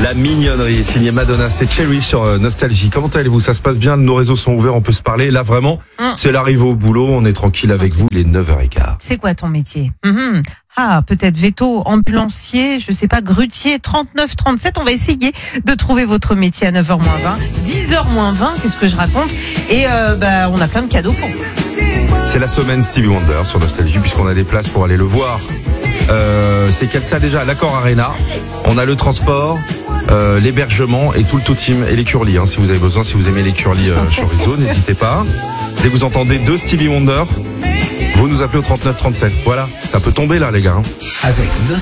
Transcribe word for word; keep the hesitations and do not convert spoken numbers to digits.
La mignonnerie, signé Madonna, c'était Cherry sur euh, Nostalgie. Comment allez-vous? Ça se passe bien? Nos réseaux sont ouverts, on peut se parler. Là, vraiment, mm. c'est l'arrivée au boulot. On est tranquille avec vous, les neuf heures quinze. C'est quoi ton métier? mm-hmm. Ah, peut-être veto, ambulancier, je sais pas, grutier, trente-neuf trente-sept. On va essayer de trouver votre métier à neuf heures moins vingt, dix heures moins vingt, qu'est-ce que je raconte? Et euh, bah, on a plein de cadeaux pour vous. C'est la semaine Stevie Wonder sur Nostalgie, puisqu'on a des places pour aller le voir. Euh, c'est quel ça déjà? L'Accor Arena. On a le transport, euh, l'hébergement et tout le tout team et les curlis. Hein, si vous avez besoin, si vous aimez les curlis euh, chorizo, n'hésitez pas. Dès que vous entendez deux Stevie Wonder, vous nous appelez au trente-neuf trente-sept. Voilà, ça peut tomber là les gars. Hein. Avec